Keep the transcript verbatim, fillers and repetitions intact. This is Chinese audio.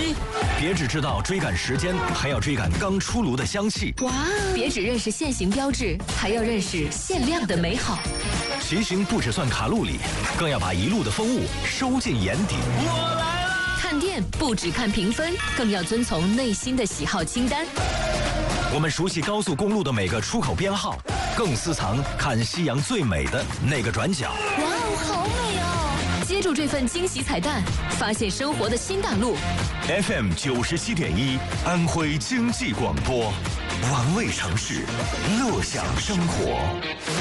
机。别只知道追赶时间，还要追赶刚出炉的香气。 哇！别只认识限行标志，还要认识限量的美好。 骑行不只算卡路里，更要把一路的风物收进眼底。 我来了！ 看店不只看评分，更要遵从内心的喜好清单。 我们熟悉高速公路的每个出口编号，更私藏看夕阳最美的那个转角。 哇哦，好美哦！接住这份惊喜彩蛋，发现生活的新大陆。 F M 九十七点一，安徽经济广播，玩味城市，乐享生活。